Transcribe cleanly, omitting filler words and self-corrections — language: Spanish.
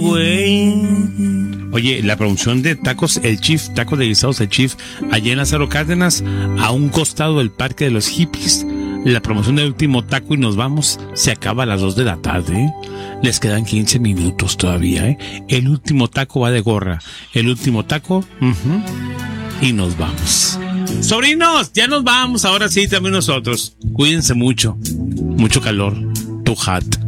Güey. Oye, la promoción de tacos El Chief, tacos de guisados El Chief, allá en Lázaro Cárdenas, a un costado del Parque de los Hippies. La promoción del último taco y nos vamos, se acaba a las 2 de la tarde, ¿eh? Les quedan 15 minutos todavía, ¿eh? El último taco va de gorra. El último taco, y nos vamos. Sobrinos, ya nos vamos, ahora sí, también nosotros. Cuídense mucho. Mucho calor. Too hot.